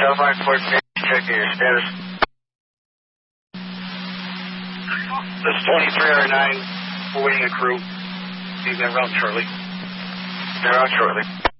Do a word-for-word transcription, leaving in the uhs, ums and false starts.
Southline Fort Page, checking your status. This is twenty-three R nine, we're waiting a crew. He's going to route shortly. They're out shortly.